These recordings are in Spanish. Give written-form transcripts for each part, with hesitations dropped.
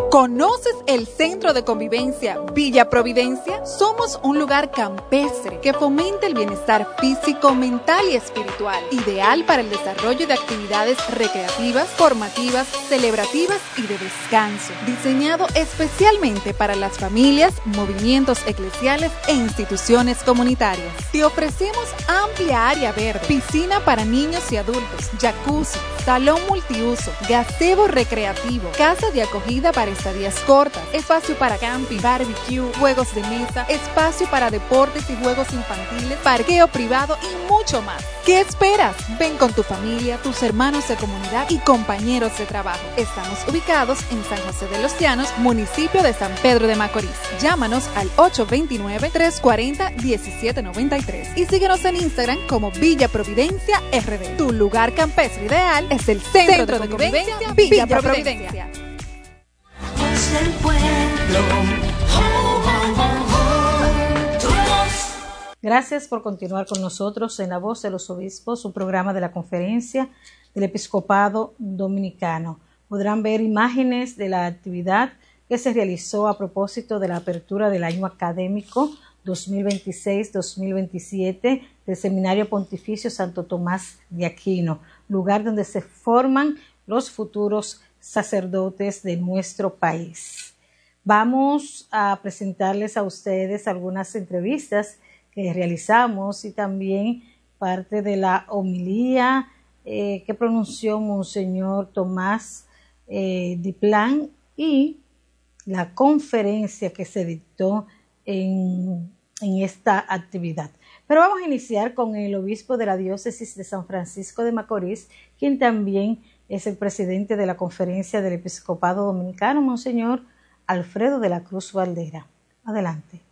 ¿Conoces el Centro de Convivencia Villa Providencia? Somos un lugar campestre que fomenta el bienestar físico, mental y espiritual, ideal para el desarrollo de actividades recreativas, formativas, celebrativas y de descanso, diseñado especialmente para las familias, movimientos eclesiales e instituciones comunitarias. Te ofrecemos amplia área verde, piscina para niños y adultos, jacuzzi, salón multiuso, gazebo recreativo, casa de acogida para estadías cortas, espacio para camping, barbecue, juegos de mesa, espacio para deportes y juegos infantiles, parqueo privado y mucho más. ¿Qué esperas? Ven con tu familia, tus hermanos de comunidad y compañeros de trabajo. Estamos ubicados en San José de los Llanos, municipio de San Pedro de Macorís. Llámanos al 829-340-1793 y síguenos en Instagram como Villa Providencia RD. Tu lugar campestre ideal es el Centro de Convivencia Villa Providencia. El pueblo. Gracias por continuar con nosotros en La Voz de los Obispos, un programa de la Conferencia del Episcopado Dominicano. Podrán ver imágenes de la actividad que se realizó a propósito de la apertura del año académico 2026-2027 del Seminario Pontificio Santo Tomás de Aquino, lugar donde se forman los futuros sacerdotes de nuestro país. Vamos a presentarles a ustedes algunas entrevistas que realizamos y también parte de la homilía que pronunció Monseñor Tomás Diplan y la conferencia que se dictó en esta actividad. Pero vamos a iniciar con el obispo de la diócesis de San Francisco de Macorís, quien también es el presidente de la Conferencia del Episcopado Dominicano, Monseñor Alfredo de la Cruz Valdera. Adelante.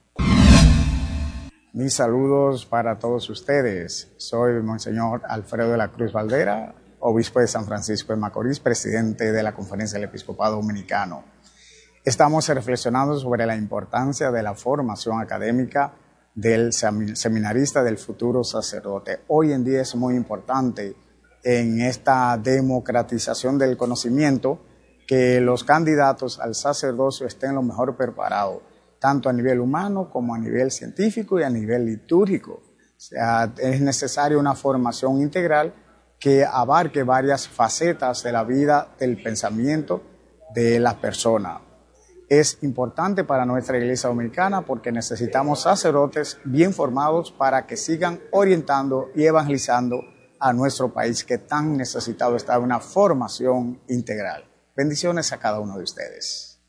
Mis saludos para todos ustedes. Soy Monseñor Alfredo de la Cruz Valdera, obispo de San Francisco de Macorís, presidente de la Conferencia del Episcopado Dominicano. Estamos reflexionando sobre la importancia de la formación académica del seminarista, del futuro sacerdote. Hoy en día es muy importante en esta democratización del conocimiento que los candidatos al sacerdocio estén lo mejor preparados, tanto a nivel humano como a nivel científico y a nivel litúrgico. O sea, es necesaria una formación integral que abarque varias facetas de la vida, del pensamiento de la persona. Es importante para nuestra Iglesia Dominicana porque necesitamos sacerdotes bien formados para que sigan orientando y evangelizando a nuestro país que tan necesitado está de una formación integral. Bendiciones a cada uno de ustedes.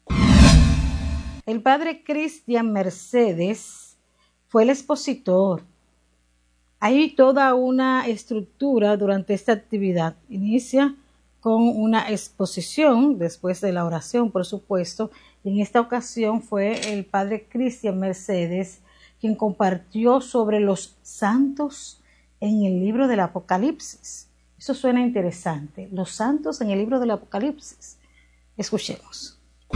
El padre Cristian Mercedes fue el expositor. Hay toda una estructura durante esta actividad. Inicia con una exposición, después de la oración, por supuesto. En esta ocasión fue el padre Cristian Mercedes quien compartió sobre los santos en el libro del Apocalipsis. Eso suena interesante. Los santos en el libro del Apocalipsis. Escuchemos.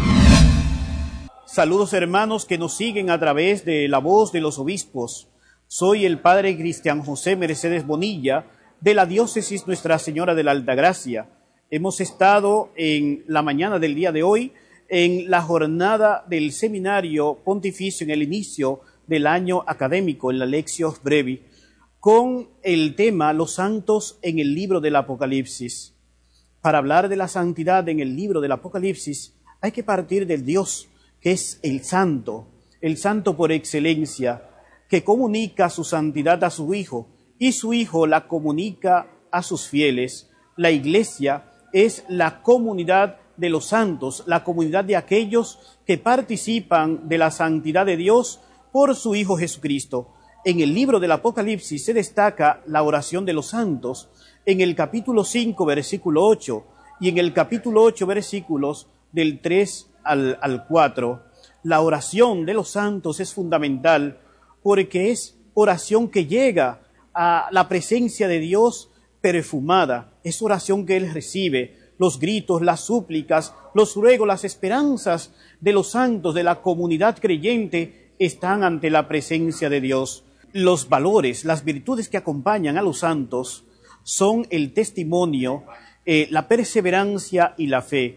Saludos hermanos que nos siguen a través de La Voz de los Obispos. Soy el padre Cristian José Mercedes Bonilla de la diócesis Nuestra Señora de la Altagracia. Hemos estado en la mañana del día de hoy en la jornada del Seminario Pontificio en el inicio del año académico, en la Lectio Brevi, con el tema Los santos en el libro del Apocalipsis. Para hablar de la santidad en el libro del Apocalipsis hay que partir del Dios, que es el santo por excelencia, que comunica su santidad a su Hijo, y su Hijo la comunica a sus fieles. La Iglesia es la comunidad de los santos, la comunidad de aquellos que participan de la santidad de Dios por su Hijo Jesucristo. En el libro del Apocalipsis se destaca la oración de los santos, en el capítulo 5, versículo 8, y en el capítulo 8, versículos del 3 al 4. La oración de los santos es fundamental porque es oración que llega a la presencia de Dios perfumada. Es oración que Él recibe. Los gritos, las súplicas, los ruegos, las esperanzas de los santos, de la comunidad creyente, están ante la presencia de Dios. Los valores, las virtudes que acompañan a los santos son el testimonio, la perseverancia y la fe.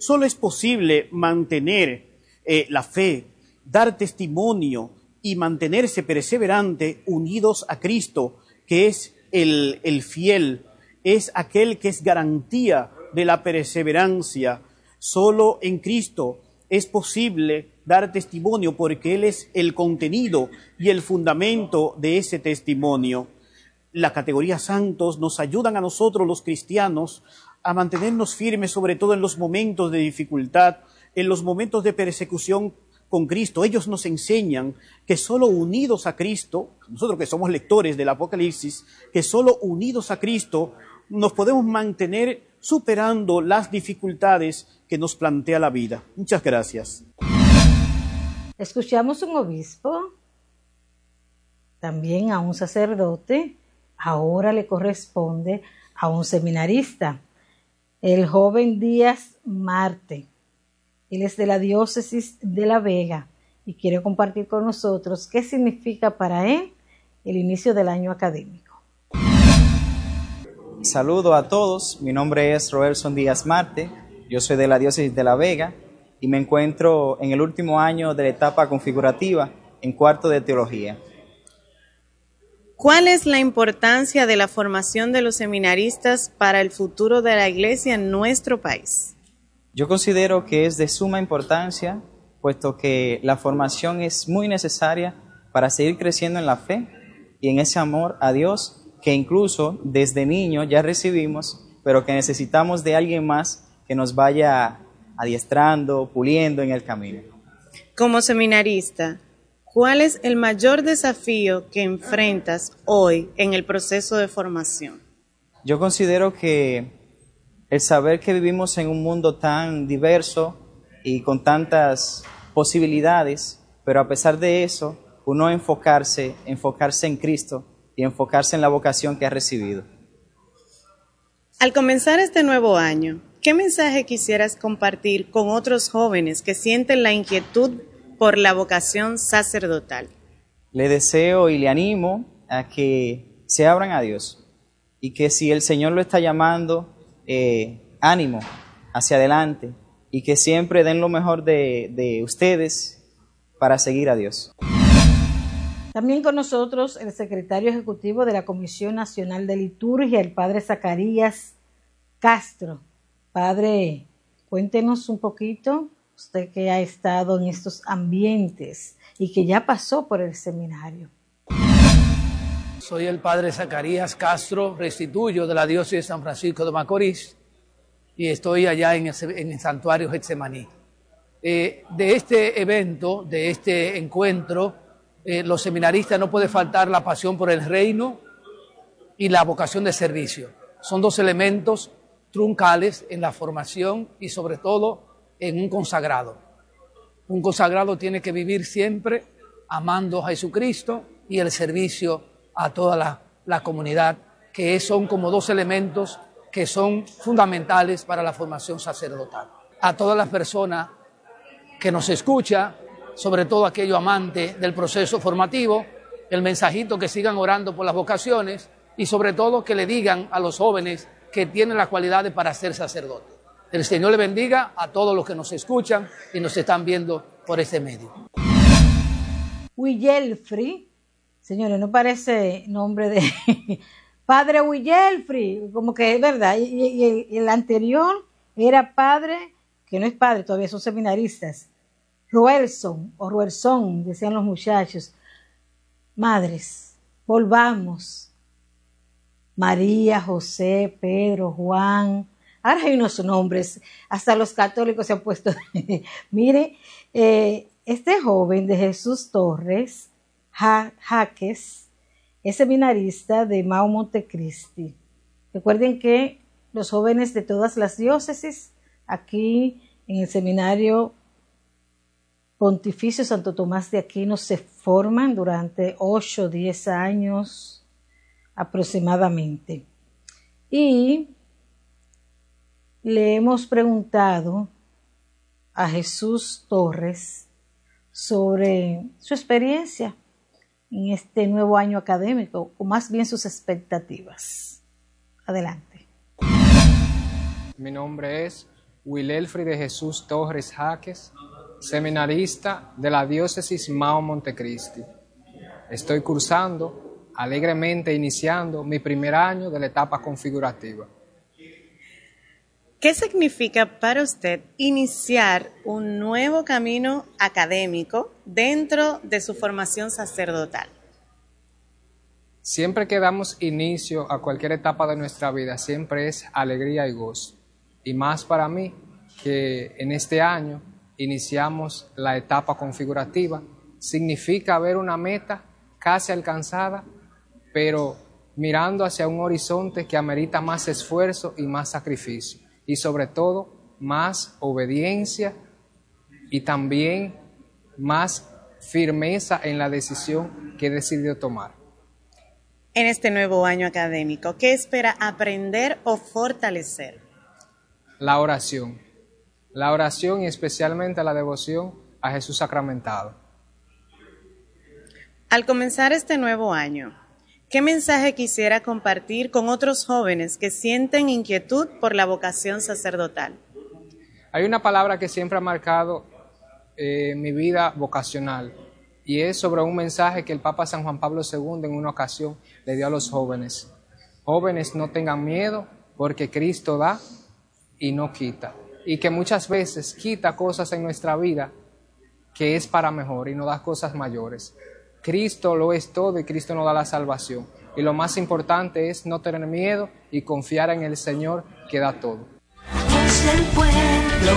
Solo es posible mantener la fe, dar testimonio y mantenerse perseverante unidos a Cristo, que es el fiel, es aquel que es garantía de la perseverancia. Solo en Cristo es posible dar testimonio porque Él es el contenido y el fundamento de ese testimonio. La categoría santos nos ayudan a nosotros los cristianos a mantenernos firmes, sobre todo en los momentos de dificultad, en los momentos de persecución con Cristo. Ellos nos enseñan que solo unidos a Cristo, nosotros que somos lectores del Apocalipsis, que solo unidos a Cristo nos podemos mantener superando las dificultades que nos plantea la vida. Muchas gracias. Escuchamos un obispo, también a un sacerdote, ahora le corresponde a un seminarista, el joven Díaz Marte. Él es de la diócesis de La Vega y quiere compartir con nosotros qué significa para él el inicio del año académico. Saludo a todos, mi nombre es Roelson Díaz Marte, yo soy de la diócesis de La Vega y me encuentro en el último año de la etapa configurativa en cuarto de teología. ¿Cuál es la importancia de la formación de los seminaristas para el futuro de la Iglesia en nuestro país? Yo considero que es de suma importancia, puesto que la formación es muy necesaria para seguir creciendo en la fe y en ese amor a Dios que incluso desde niño ya recibimos, pero que necesitamos de alguien más que nos vaya adiestrando, puliendo en el camino. Como seminarista, ¿cuál es el mayor desafío que enfrentas hoy en el proceso de formación? Yo considero que el saber que vivimos en un mundo tan diverso y con tantas posibilidades, pero a pesar de eso, uno enfocarse en Cristo y enfocarse en la vocación que ha recibido. Al comenzar este nuevo año, ¿qué mensaje quisieras compartir con otros jóvenes que sienten la inquietud por la vocación sacerdotal? Le deseo y le animo a que se abran a Dios y que si el Señor lo está llamando, ánimo hacia adelante y que siempre den lo mejor de ustedes para seguir a Dios. También con nosotros el secretario ejecutivo de la Comisión Nacional de Liturgia, el padre Zacarías Castro. Padre, cuéntenos un poquito, usted que ha estado en estos ambientes y que ya pasó por el seminario. Soy el padre Zacarías Castro, restituyo de la diócesis de San Francisco de Macorís y estoy allá en el santuario Getsemaní. De este evento, de este encuentro, los seminaristas no puede faltar la pasión por el reino y la vocación de servicio. Son dos elementos truncales en la formación y sobre todo en un consagrado. Un consagrado tiene que vivir siempre amando a Jesucristo y el servicio a toda la comunidad, que son como dos elementos que son fundamentales para la formación sacerdotal. A todas las personas que nos escuchan, sobre todo aquellos amantes del proceso formativo, el mensajito que sigan orando por las vocaciones y sobre todo que le digan a los jóvenes que tienen las cualidades para ser sacerdotes. El Señor le bendiga a todos los que nos escuchan y nos están viendo por este medio. Wilhelfri, señores, no parece nombre de padre Wilhelfri, como que es verdad, y el anterior era padre, que no es padre, todavía son seminaristas, Roelson o Roelson, decían los muchachos. Madres, volvamos. María, José, Pedro, Juan. Ahora hay unos nombres, hasta los católicos se han puesto. Mire, este joven de Jesús Torres, Jaques, es seminarista de Mao Montecristi. Recuerden que los jóvenes de todas las diócesis, aquí en el seminario Pontificio Santo Tomás de Aquino, se forman durante 8 o 10 años aproximadamente. Y le hemos preguntado a Jesús Torres sobre su experiencia en este nuevo año académico, o más bien sus expectativas. Adelante. Mi nombre es Wilelfri de Jesús Torres Jaques, seminarista de la diócesis Mao Montecristi. Estoy cursando, alegremente iniciando mi primer año de la etapa configurativa. ¿Qué significa para usted iniciar un nuevo camino académico dentro de su formación sacerdotal? Siempre que damos inicio a cualquier etapa de nuestra vida, siempre es alegría y gozo. Y más para mí, que en este año iniciamos la etapa configurativa, significa ver una meta casi alcanzada, pero mirando hacia un horizonte que amerita más esfuerzo y más sacrificio, y sobre todo más obediencia y también más firmeza en la decisión que he decidido tomar. En este nuevo año académico, ¿qué espera aprender o fortalecer? La oración y especialmente la devoción a Jesús sacramentado. Al comenzar este nuevo año, ¿qué mensaje quisiera compartir con otros jóvenes que sienten inquietud por la vocación sacerdotal? Hay una palabra que siempre ha marcado mi vida vocacional, y es sobre un mensaje que el Papa San Juan Pablo II en una ocasión le dio a los jóvenes. Jóvenes, no tengan miedo, porque Cristo da y no quita. Y que muchas veces quita cosas en nuestra vida que es para mejor y nos da cosas mayores. Cristo lo es todo y Cristo nos da la salvación. Y lo más importante es no tener miedo y confiar en el Señor que da todo. Es el pueblo.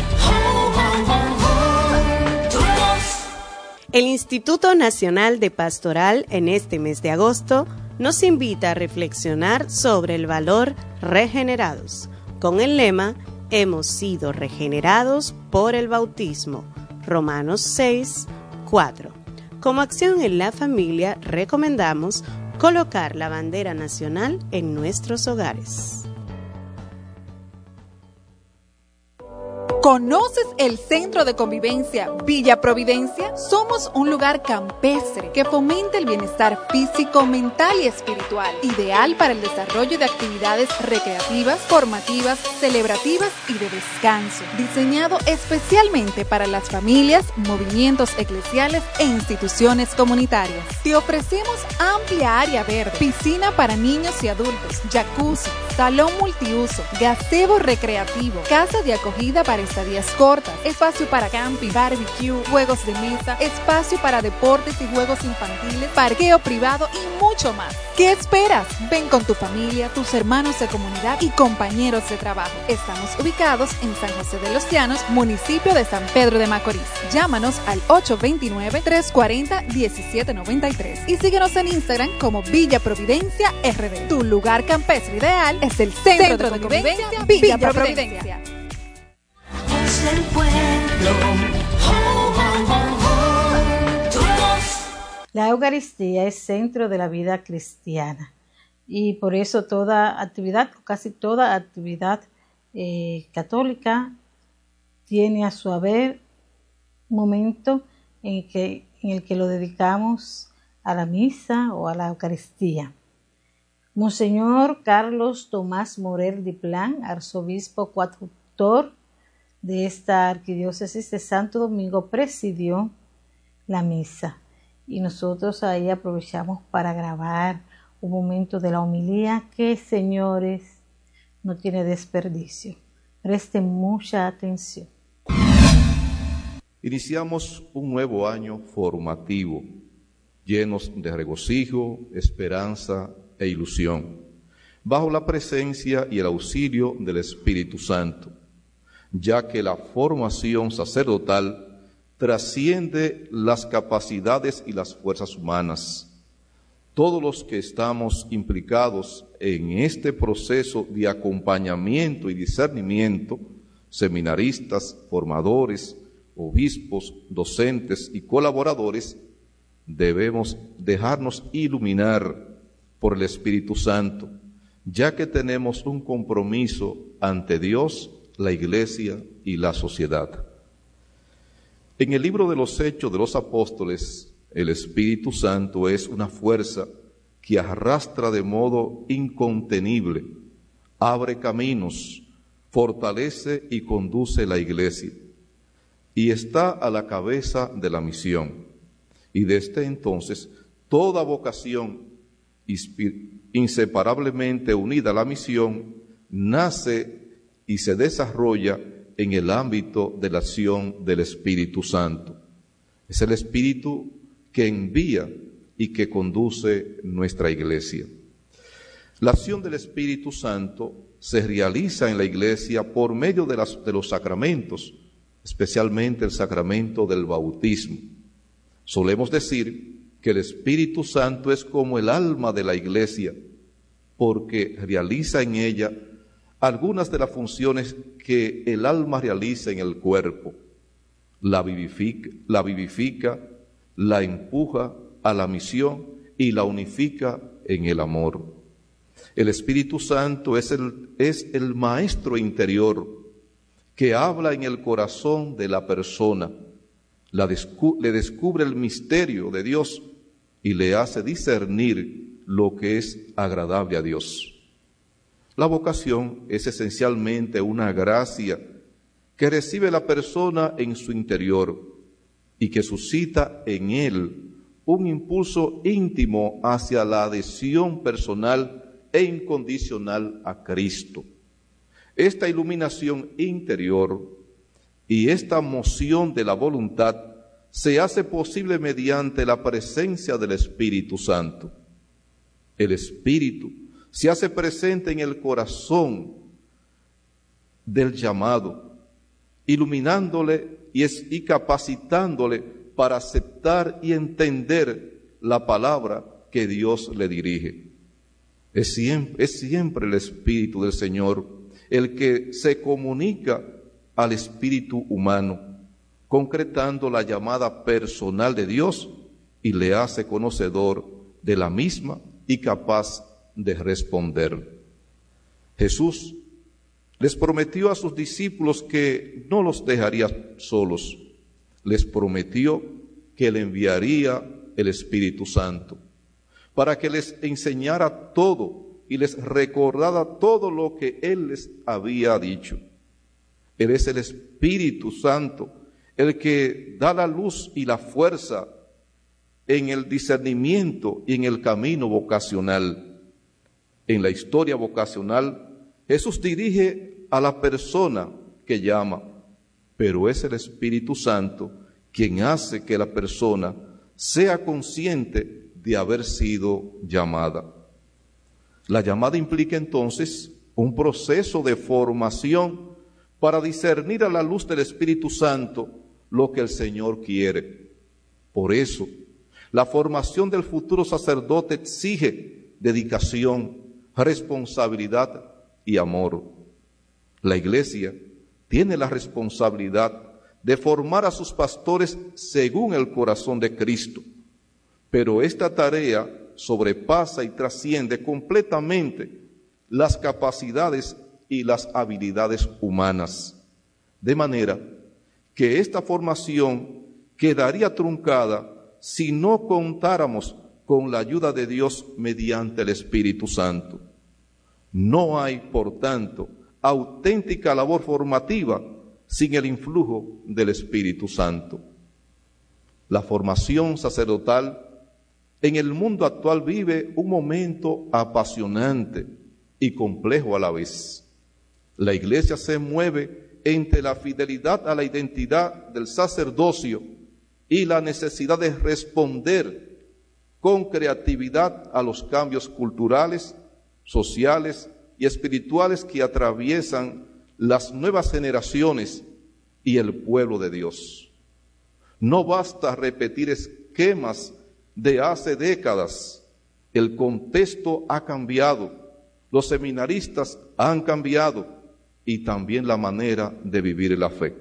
El Instituto Nacional de Pastoral en este mes de agosto nos invita a reflexionar sobre el valor regenerados, con el lema Hemos sido regenerados por el bautismo, Romanos 6, 4. Como acción en la familia, recomendamos colocar la bandera nacional en nuestros hogares. ¿Conoces el Centro de Convivencia Villa Providencia? Somos un lugar campestre que fomenta el bienestar físico, mental y espiritual, ideal para el desarrollo de actividades recreativas, formativas, celebrativas y de descanso, diseñado especialmente para las familias, movimientos eclesiales e instituciones comunitarias. Te ofrecemos amplia área verde, piscina para niños y adultos, jacuzzi, salón multiuso, gazebo recreativo, casa de acogida para estadías cortas, espacio para camping, barbecue, juegos de mesa, espacio para deportes y juegos infantiles, parqueo privado y mucho más. ¿Qué esperas? Ven con tu familia, tus hermanos de comunidad y compañeros de trabajo. Estamos ubicados en San José de los Llanos, municipio de San Pedro de Macorís. Llámanos al 829-340-1793 y síguenos en Instagram como Villa Providencia RD. Tu lugar campestre ideal es el Centro de Convivencia Villa Providencia. Es el pueblo. La Eucaristía es centro de la vida cristiana y por eso toda actividad, casi toda actividad católica tiene a su haber un momento en el que lo dedicamos a la misa o a la Eucaristía. Monseñor Carlos Tomás Morel Diplán, arzobispo coadjutor de esta arquidiócesis de Santo Domingo, presidió la misa y nosotros ahí aprovechamos para grabar un momento de la homilía que, señores, no tiene desperdicio. Presten mucha atención. Iniciamos un nuevo año formativo, llenos de regocijo, esperanza e ilusión, bajo la presencia y el auxilio del Espíritu Santo, ya que la formación sacerdotal trasciende las capacidades y las fuerzas humanas. Todos los que estamos implicados en este proceso de acompañamiento y discernimiento, seminaristas, formadores, obispos, docentes y colaboradores, debemos dejarnos iluminar por el Espíritu Santo, ya que tenemos un compromiso ante Dios, la Iglesia y la sociedad. En el libro de los Hechos de los Apóstoles, el Espíritu Santo es una fuerza que arrastra de modo incontenible, abre caminos, fortalece y conduce la Iglesia, y está a la cabeza de la misión. Y desde entonces, toda vocación inseparablemente unida a la misión nace y se desarrolla en el ámbito de la acción del Espíritu Santo. Es el Espíritu que envía y que conduce nuestra Iglesia. La acción del Espíritu Santo se realiza en la Iglesia por medio de los sacramentos, especialmente el sacramento del bautismo. Solemos decir que el Espíritu Santo es como el alma de la Iglesia, porque realiza en ella algunas de las funciones que el alma realiza en el cuerpo. La vivifica, la empuja a la misión y la unifica en el amor. El Espíritu Santo es el maestro interior que habla en el corazón de la persona, le descubre el misterio de Dios y le hace discernir lo que es agradable a Dios. La vocación es esencialmente una gracia que recibe la persona en su interior y que suscita en él un impulso íntimo hacia la adhesión personal e incondicional a Cristo. Esta iluminación interior y esta moción de la voluntad se hace posible mediante la presencia del Espíritu Santo. El Espíritu se hace presente en el corazón del llamado, iluminándole y capacitándole para aceptar y entender la palabra que Dios le dirige. Es siempre el Espíritu del Señor el que se comunica al espíritu humano, concretando la llamada personal de Dios y le hace conocedor de la misma y capaz de responder. Jesús les prometió a sus discípulos que no los dejaría solos. Les prometió que le enviaría el Espíritu Santo para que les enseñara todo y les recordara todo lo que Él les había dicho. Él es el Espíritu Santo, el que da la luz y la fuerza en el discernimiento y en el camino vocacional. En la historia vocacional, Jesús dirige a la persona que llama, pero es el Espíritu Santo quien hace que la persona sea consciente de haber sido llamada. La llamada implica entonces un proceso de formación para discernir a la luz del Espíritu Santo lo que el Señor quiere. Por eso, la formación del futuro sacerdote exige dedicación, responsabilidad y amor. La Iglesia tiene la responsabilidad de formar a sus pastores según el corazón de Cristo, pero esta tarea sobrepasa y trasciende completamente las capacidades y las habilidades humanas, de manera que esta formación quedaría truncada si no contáramos con la ayuda de Dios mediante el Espíritu Santo. No hay, por tanto, auténtica labor formativa sin el influjo del Espíritu Santo. La formación sacerdotal en el mundo actual vive un momento apasionante y complejo a la vez. La Iglesia se mueve entre la fidelidad a la identidad del sacerdocio y la necesidad de responder con creatividad a los cambios culturales, sociales y espirituales que atraviesan las nuevas generaciones y el pueblo de Dios. No basta repetir esquemas de hace décadas. El contexto ha cambiado, los seminaristas han cambiado y también la manera de vivir la fe.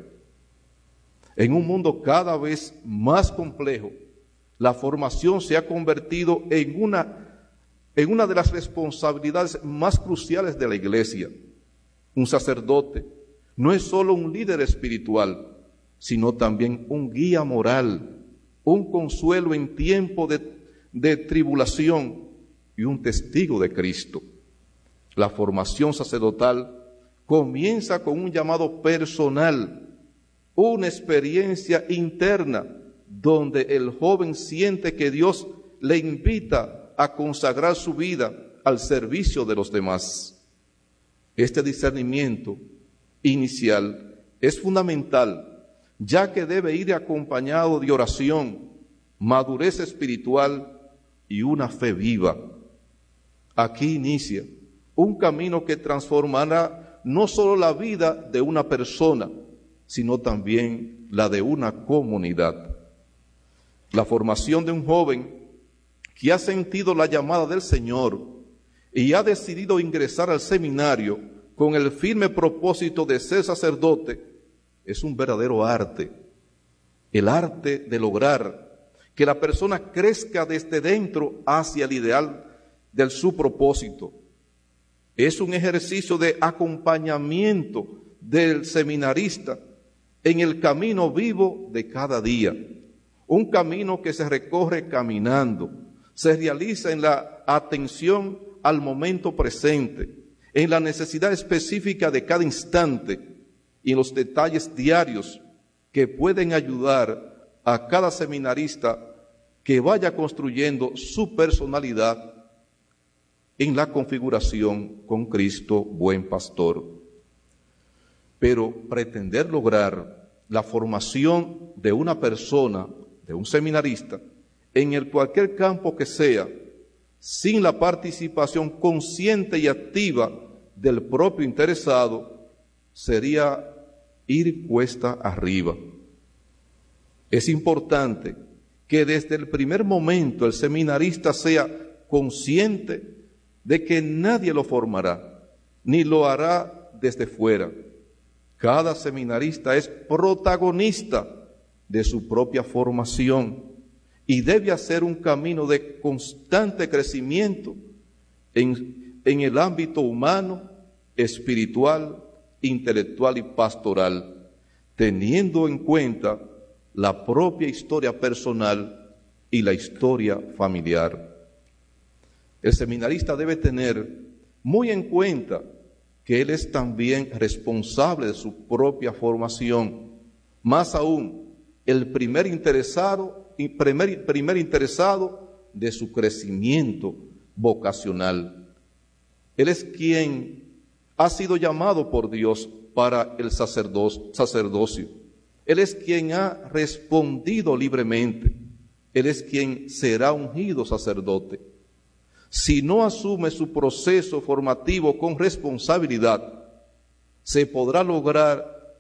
En un mundo cada vez más complejo, la formación se ha convertido en una de las responsabilidades más cruciales de la Iglesia. Un sacerdote no es solo un líder espiritual, sino también un guía moral, un consuelo en tiempo de tribulación y un testigo de Cristo. La formación sacerdotal Comienza con un llamado personal, una experiencia interna donde el joven siente que Dios le invita a consagrar su vida al servicio de los demás. Este discernimiento inicial es fundamental, ya que debe ir acompañado de oración, madurez espiritual y una fe viva. Aquí inicia un camino que transformará no solo la vida de una persona, sino también la de una comunidad. La formación de un joven que ha sentido la llamada del Señor y ha decidido ingresar al seminario con el firme propósito de ser sacerdote es un verdadero arte. El arte de lograr que la persona crezca desde dentro hacia el ideal de su propósito. Es un ejercicio de acompañamiento del seminarista en el camino vivo de cada día. Un camino que se recorre caminando, se realiza en la atención al momento presente, en la necesidad específica de cada instante y en los detalles diarios que pueden ayudar a cada seminarista que vaya construyendo su personalidad en la configuración con Cristo, buen pastor. Pero pretender lograr la formación de una persona, de un seminarista, en el cualquier campo que sea, sin la participación consciente y activa del propio interesado, sería ir cuesta arriba. Es importante que desde el primer momento el seminarista sea consciente de que nadie lo formará, ni lo hará desde fuera. Cada seminarista es protagonista de su propia formación y debe hacer un camino de constante crecimiento en el ámbito humano, espiritual, intelectual y pastoral, teniendo en cuenta la propia historia personal y la historia familiar. El seminarista debe tener muy en cuenta que él es también responsable de su propia formación, más aún el primer interesado de su crecimiento vocacional. Él es quien ha sido llamado por Dios para el sacerdocio. Él es quien ha respondido libremente. Él es quien será ungido sacerdote. Si no asume su proceso formativo con responsabilidad, se podrá lograr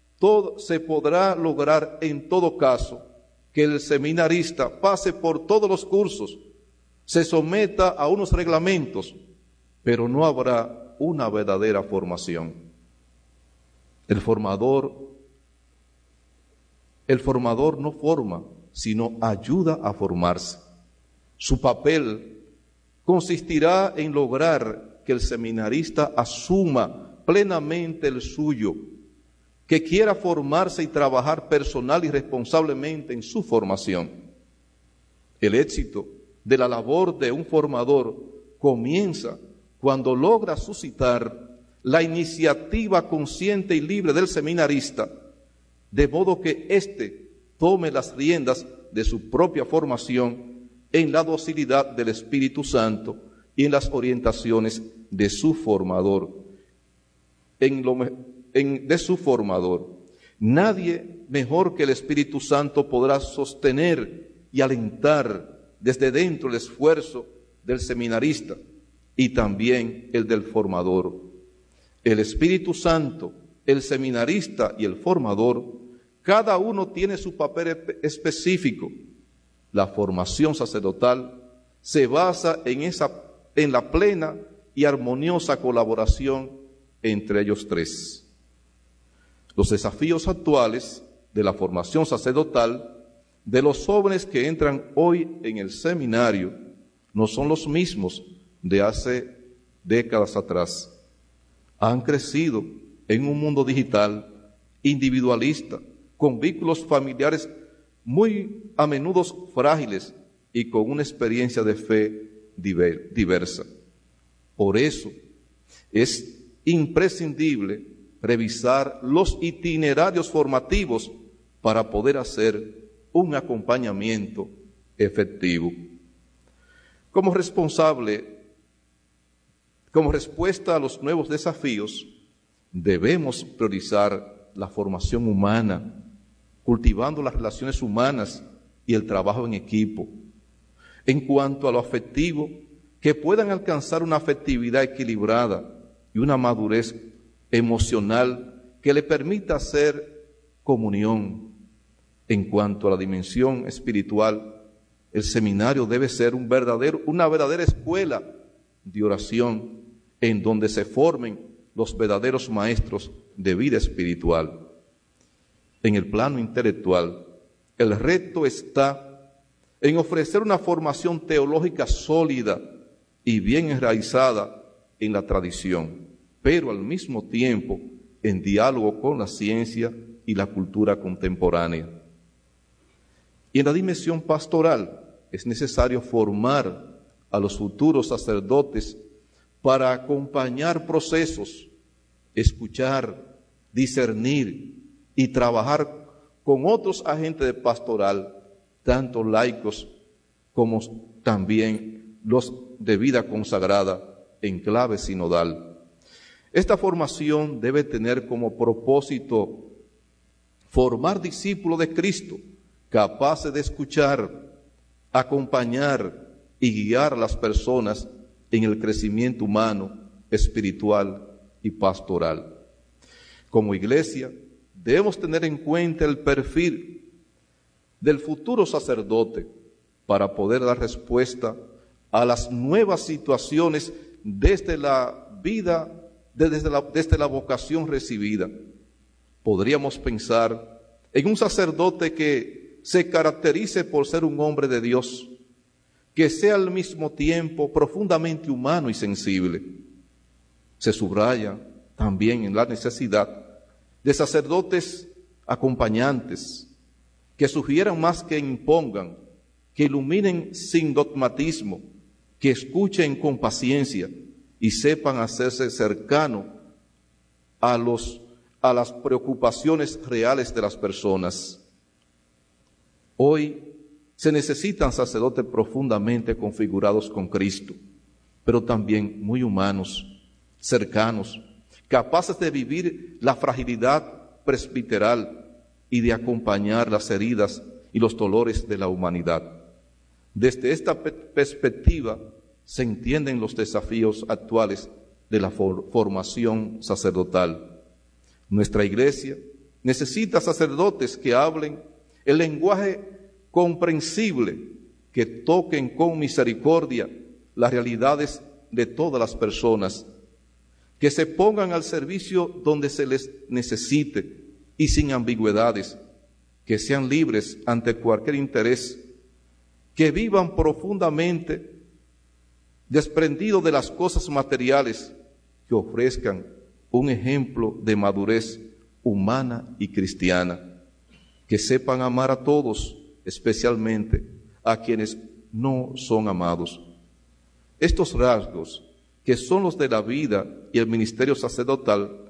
en todo caso que el seminarista pase por todos los cursos, se someta a unos reglamentos, pero no habrá una verdadera formación. El formador no forma, sino ayuda a formarse. Su papel consistirá en lograr que el seminarista asuma plenamente el suyo, que quiera formarse y trabajar personal y responsablemente en su formación. El éxito de la labor de un formador comienza cuando logra suscitar la iniciativa consciente y libre del seminarista, de modo que éste tome las riendas de su propia formación en la docilidad del Espíritu Santo y en las orientaciones de su formador. Nadie mejor que el Espíritu Santo podrá sostener y alentar desde dentro el esfuerzo del seminarista y también el del formador. El Espíritu Santo, el seminarista y el formador, cada uno tiene su papel específico. La formación sacerdotal se basa en la plena y armoniosa colaboración entre ellos tres. Los desafíos actuales de la formación sacerdotal de los jóvenes que entran hoy en el seminario no son los mismos de hace décadas atrás. Han crecido en un mundo digital, individualista, con vínculos familiares muy a menudo frágiles y con una experiencia de fe diversa. Por eso es imprescindible revisar los itinerarios formativos para poder hacer un acompañamiento efectivo. Como respuesta a los nuevos desafíos, debemos priorizar la formación humana, cultivando las relaciones humanas y el trabajo en equipo. En cuanto a lo afectivo, que puedan alcanzar una afectividad equilibrada y una madurez emocional que le permita hacer comunión. En cuanto a la dimensión espiritual, el seminario debe ser una verdadera escuela de oración en donde se formen los verdaderos maestros de vida espiritual. En el plano intelectual, el reto está en ofrecer una formación teológica sólida y bien enraizada en la tradición, pero al mismo tiempo en diálogo con la ciencia y la cultura contemporánea. Y en la dimensión pastoral es necesario formar a los futuros sacerdotes para acompañar procesos, escuchar, discernir y trabajar con otros agentes de pastoral, tanto laicos como también los de vida consagrada en clave sinodal. Esta formación debe tener como propósito formar discípulos de Cristo, capaces de escuchar, acompañar y guiar a las personas en el crecimiento humano, espiritual y pastoral. Como iglesia, debemos tener en cuenta el perfil del futuro sacerdote para poder dar respuesta a las nuevas situaciones desde la vida, desde la vocación recibida. Podríamos pensar en un sacerdote que se caracterice por ser un hombre de Dios, que sea al mismo tiempo profundamente humano y sensible. Se subraya también en la necesidad de sacerdotes acompañantes, que sugieran más que impongan, que iluminen sin dogmatismo, que escuchen con paciencia y sepan hacerse cercano a las preocupaciones reales de las personas. Hoy se necesitan sacerdotes profundamente configurados con Cristo, pero también muy humanos, cercanos, capaces de vivir la fragilidad presbiteral y de acompañar las heridas y los dolores de la humanidad. Desde esta perspectiva se entienden los desafíos actuales de la formación sacerdotal. Nuestra iglesia necesita sacerdotes que hablen el lenguaje comprensible, que toquen con misericordia las realidades de todas las personas, que se pongan al servicio donde se les necesite y sin ambigüedades, que sean libres ante cualquier interés, que vivan profundamente desprendidos de las cosas materiales, que ofrezcan un ejemplo de madurez humana y cristiana, que sepan amar a todos, especialmente a quienes no son amados. Estos rasgos, que son los de la vida y el ministerio sacerdotal,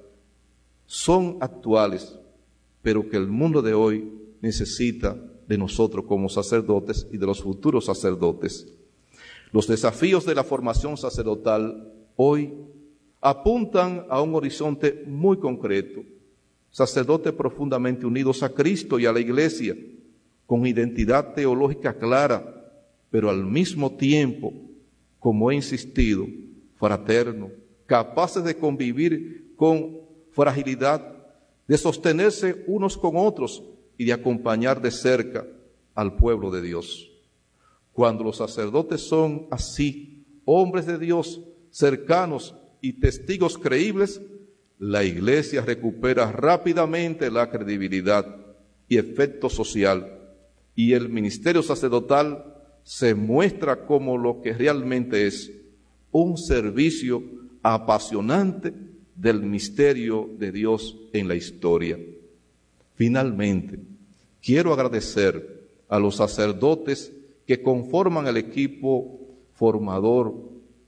son actuales, pero que el mundo de hoy necesita de nosotros como sacerdotes y de los futuros sacerdotes. Los desafíos de la formación sacerdotal hoy apuntan a un horizonte muy concreto: sacerdotes profundamente unidos a Cristo y a la Iglesia, con identidad teológica clara, pero al mismo tiempo, como he insistido, fraterno, capaces de convivir con fragilidad, de sostenerse unos con otros y de acompañar de cerca al pueblo de Dios. Cuando los sacerdotes son así, hombres de Dios, cercanos y testigos creíbles, la Iglesia recupera rápidamente la credibilidad y efecto social, y el ministerio sacerdotal se muestra como lo que realmente es: un servicio apasionante del misterio de Dios en la historia. Finalmente, quiero agradecer a los sacerdotes que conforman el equipo formador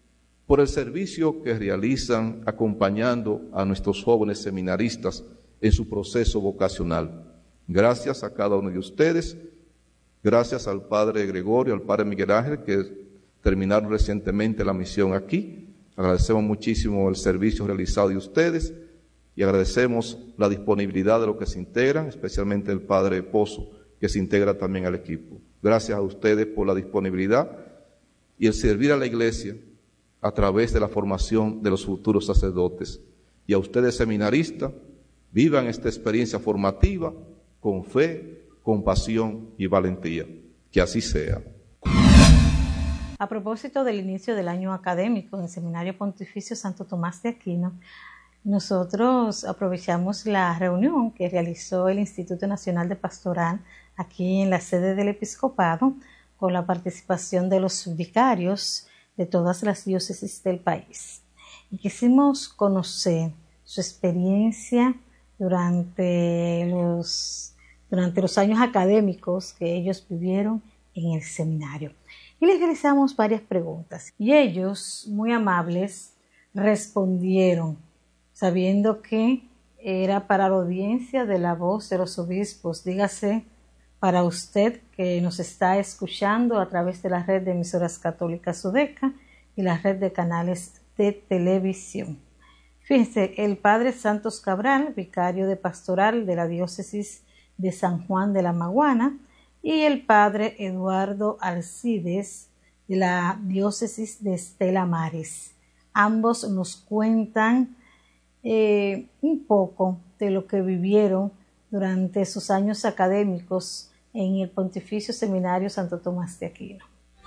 por el servicio que realizan acompañando a nuestros jóvenes seminaristas en su proceso vocacional. Gracias a cada uno de ustedes, gracias al Padre Gregorio, al Padre Miguel Ángel, que terminaron recientemente la misión aquí. Agradecemos muchísimo el servicio realizado de ustedes y agradecemos la disponibilidad de los que se integran, especialmente el Padre Pozo, que se integra también al equipo. Gracias a ustedes por la disponibilidad y el servir a la Iglesia a través de la formación de los futuros sacerdotes. Y a ustedes, seminaristas, vivan esta experiencia formativa con fe, compasión y valentía. Que así sea. A propósito del inicio del año académico en el Seminario Pontificio Santo Tomás de Aquino, nosotros aprovechamos la reunión que realizó el Instituto Nacional de Pastoral aquí en la sede del Episcopado con la participación de los vicarios de todas las diócesis del país. Y quisimos conocer su experiencia durante los años académicos que ellos vivieron en el seminario. Y les realizamos varias preguntas. Y ellos, muy amables, respondieron, sabiendo que era para la audiencia de la voz de los obispos, dígase para usted que nos está escuchando a través de la red de emisoras católicas UDECA y la red de canales de televisión. Fíjense, el Padre Santos Cabral, vicario de pastoral de la diócesis de San Juan de la Maguana, y el Padre Eduardo Alcides de la diócesis de Estela Maris. Ambos nos cuentan un poco de lo que vivieron durante sus años académicos en el Pontificio Seminario Santo Tomás de Aquino.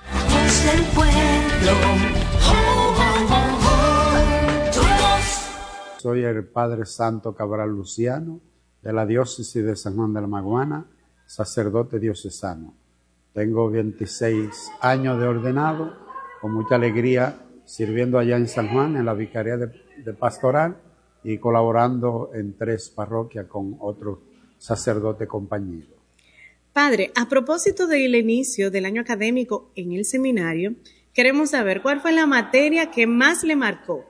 Soy el Padre Santo Cabral Luciano, de la diócesis de San Juan de la Maguana, sacerdote diocesano. Tengo 26 años de ordenado, con mucha alegría, sirviendo allá en San Juan, en la Vicaría de Pastoral, y colaborando en 3 parroquias con otros sacerdotes compañeros. Padre, a propósito del inicio del año académico en el seminario, queremos saber cuál fue la materia que más le marcó.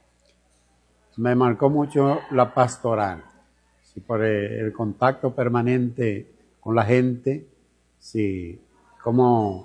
Me marcó mucho la pastoral, sí, por el contacto permanente con la gente, sí, como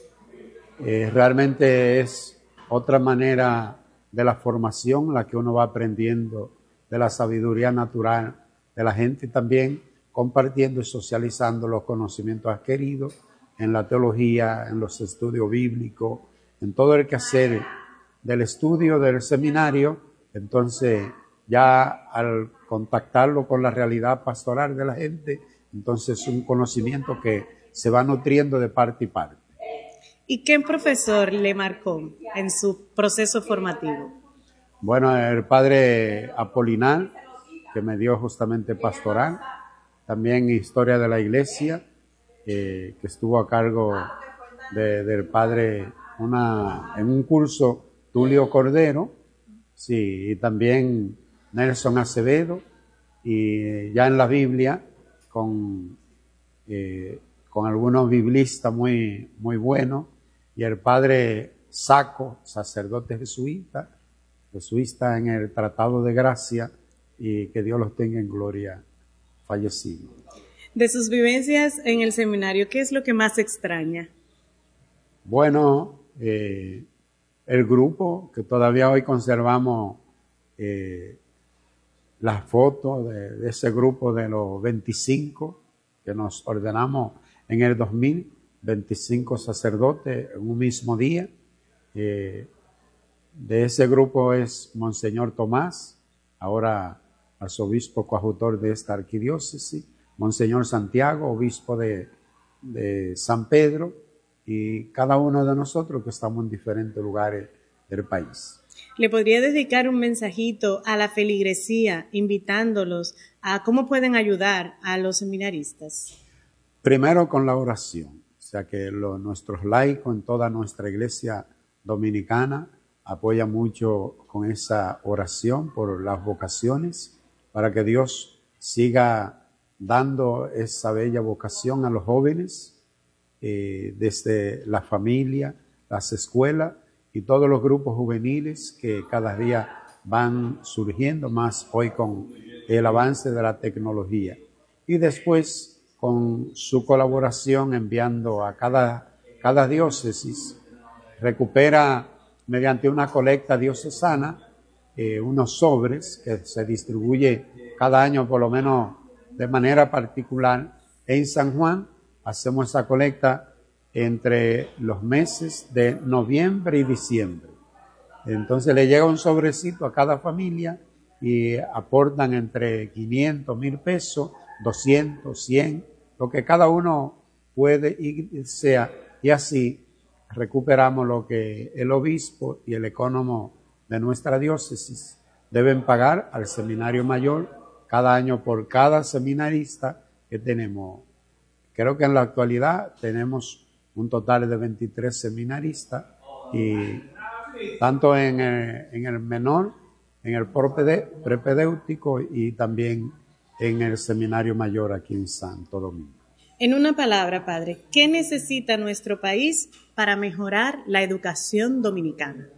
realmente es otra manera de la formación, la que uno va aprendiendo de la sabiduría natural de la gente, y también compartiendo y socializando los conocimientos adquiridos en la teología, en los estudios bíblicos, en todo el quehacer del estudio del seminario. Entonces, ya al contactarlo con la realidad pastoral de la gente, entonces es un conocimiento que se va nutriendo de parte y parte. ¿Y qué profesor le marcó en su proceso formativo? Bueno, el Padre Apolinar, que me dio justamente pastoral, también historia de la Iglesia, que estuvo a cargo del Padre en un curso Tulio Cordero, sí, y también Nelson Acevedo, y ya en la Biblia con algunos biblistas muy buenos, y el Padre Saco, sacerdote jesuita en el Tratado de Gracia, y que Dios los tenga en gloria, fallecido. De sus vivencias en el seminario, ¿qué es lo que más extraña? Bueno, el grupo, que todavía hoy conservamos las fotos de ese grupo de los 25 que nos ordenamos en el 2000, 25 sacerdotes en un mismo día. De ese grupo es Monseñor Tomás, ahora arzobispo coadjutor de esta arquidiócesis, Monseñor Santiago, obispo de San Pedro, y cada uno de nosotros que estamos en diferentes lugares del país. ¿Le podría dedicar un mensajito a la feligresía, invitándolos a cómo pueden ayudar a los seminaristas? Primero con la oración, o sea que nuestros laicos en toda nuestra iglesia dominicana apoyan mucho con esa oración por las vocaciones, para que Dios siga dando esa bella vocación a los jóvenes, desde la familia, las escuelas, y todos los grupos juveniles que cada día van surgiendo más hoy con el avance de la tecnología. Y después con su colaboración enviando a cada diócesis, recupera mediante una colecta diocesana unos sobres que se distribuye cada año por lo menos de manera particular. En San Juan hacemos esa colecta entre los meses de noviembre y diciembre. Entonces le llega un sobrecito a cada familia y aportan entre 500, 1,000 pesos, 200, 100, lo que cada uno puede y sea. Y así recuperamos lo que el obispo y el ecónomo de nuestra diócesis deben pagar al seminario mayor cada año por cada seminarista que tenemos. Creo que en la actualidad tenemos un total de 23 seminaristas, y tanto en el menor, en el prepedéutico y también en el seminario mayor aquí en Santo Domingo. En una palabra, padre, ¿qué necesita nuestro país para mejorar la educación dominicana?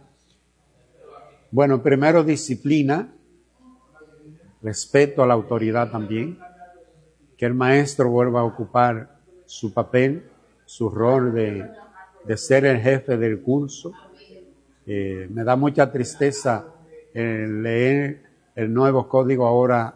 Bueno, primero disciplina, respeto a la autoridad también, que el maestro vuelva a ocupar su papel, su rol de ser el jefe del curso. Me da mucha tristeza leer el nuevo código ahora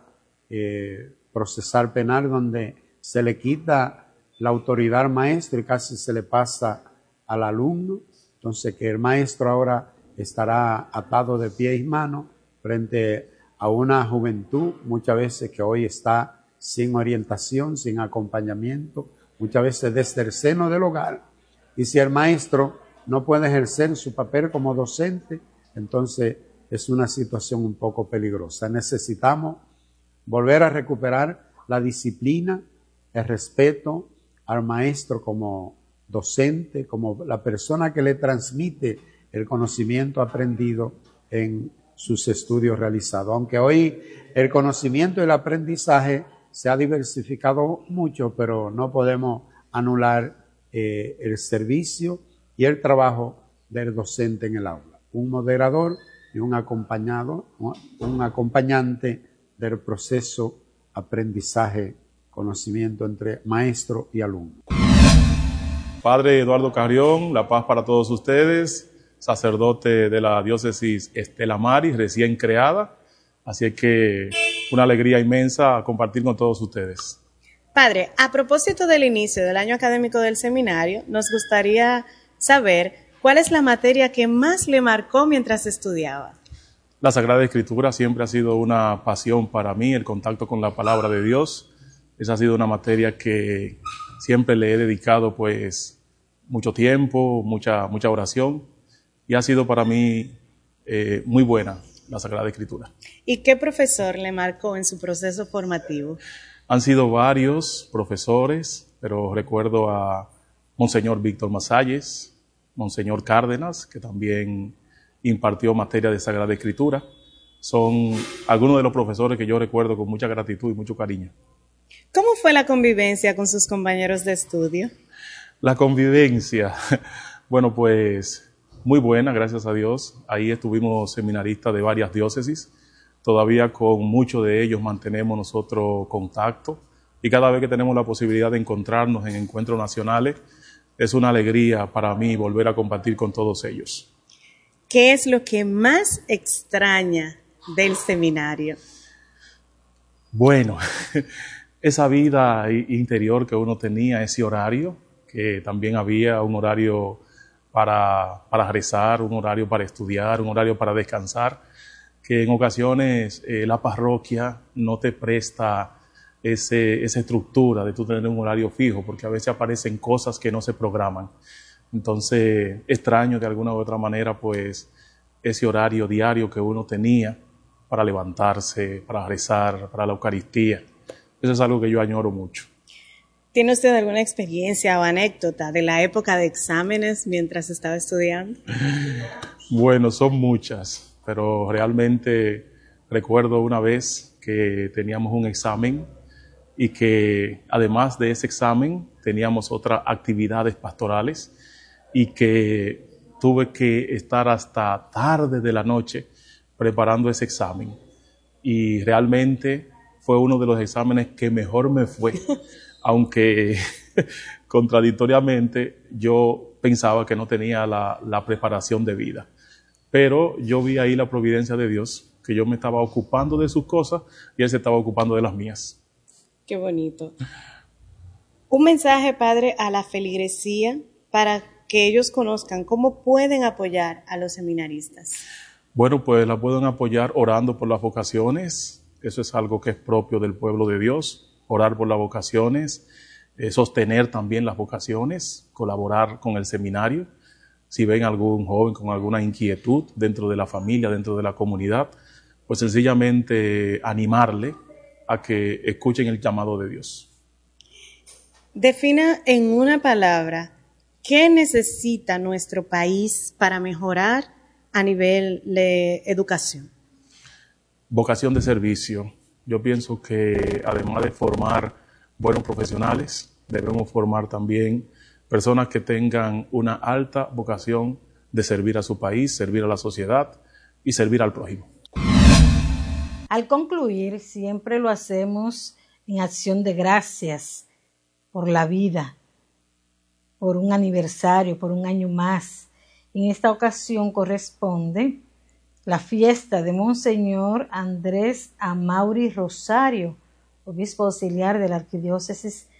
procesal penal, donde se le quita la autoridad al maestro y casi se le pasa al alumno. Entonces, que el maestro ahora estará atado de pies y manos frente a una juventud muchas veces que hoy está sin orientación, sin acompañamiento, muchas veces desde el seno del hogar. Y si el maestro no puede ejercer su papel como docente, entonces es una situación un poco peligrosa. Necesitamos volver a recuperar la disciplina, el respeto al maestro como docente, como la persona que le transmite el conocimiento aprendido en sus estudios realizados. Aunque hoy el conocimiento y el aprendizaje se ha diversificado mucho, pero no podemos anular el servicio y el trabajo del docente en el aula. Un moderador y un acompañante del proceso aprendizaje, conocimiento entre maestro y alumno. Padre Eduardo Carrión, la paz para todos ustedes, sacerdote de la diócesis Estela Maris, recién creada, así que una alegría inmensa compartir con todos ustedes. Padre, a propósito del inicio del año académico del seminario, nos gustaría saber cuál es la materia que más le marcó mientras estudiaba. La Sagrada Escritura siempre ha sido una pasión para mí, el contacto con la palabra de Dios. Esa ha sido una materia que siempre le he dedicado pues mucho tiempo, mucha oración, y ha sido para mí muy buena la Sagrada Escritura. ¿Y qué profesor le marcó en su proceso formativo? Han sido varios profesores, pero recuerdo a Monseñor Víctor Masalles, Monseñor Cárdenas, que también impartió materia de Sagrada Escritura. Son algunos de los profesores que yo recuerdo con mucha gratitud y mucho cariño. ¿Cómo fue la convivencia con sus compañeros de estudio? La convivencia, bueno, pues muy buena, gracias a Dios. Ahí estuvimos seminaristas de varias diócesis. Todavía con muchos de ellos mantenemos nosotros contacto, y cada vez que tenemos la posibilidad de encontrarnos en encuentros nacionales, es una alegría para mí volver a compartir con todos ellos. ¿Qué es lo que más extraña del seminario? Bueno, esa vida interior que uno tenía, ese horario, que también había un horario para rezar, un horario para estudiar, un horario para descansar, que en ocasiones la parroquia no te presta esa estructura de tú tener un horario fijo, porque a veces aparecen cosas que no se programan. Entonces, extraño de alguna u otra manera pues ese horario diario que uno tenía para levantarse, para rezar, para la Eucaristía. Eso es algo que yo añoro mucho. ¿Tiene usted alguna experiencia o anécdota de la época de exámenes mientras estaba estudiando? Bueno, son muchas, pero realmente recuerdo una vez que teníamos un examen y que además de ese examen teníamos otras actividades pastorales, y que tuve que estar hasta tarde de la noche preparando ese examen. Y realmente fue uno de los exámenes que mejor me fue, aunque contradictoriamente yo pensaba que no tenía la preparación debida. Pero yo vi ahí la providencia de Dios, que yo me estaba ocupando de sus cosas y Él se estaba ocupando de las mías. Qué bonito. Un mensaje, Padre, a la feligresía para que ellos conozcan cómo pueden apoyar a los seminaristas. Bueno, pues la pueden apoyar orando por las vocaciones. Eso es algo que es propio del pueblo de Dios, orar por las vocaciones, sostener también las vocaciones, colaborar con el seminario. Si ven algún joven con alguna inquietud dentro de la familia, dentro de la comunidad, pues sencillamente animarle a que escuchen el llamado de Dios. Defina en una palabra qué necesita nuestro país para mejorar a nivel de educación. Vocación de servicio. Yo pienso que además de formar buenos profesionales, debemos formar también personas que tengan una alta vocación de servir a su país, servir a la sociedad y servir al prójimo. Al concluir, siempre lo hacemos en acción de gracias por la vida, por un aniversario, por un año más. En esta ocasión corresponde la fiesta de Monseñor Andrés Amaury Rosario, obispo auxiliar de la Arquidiócesis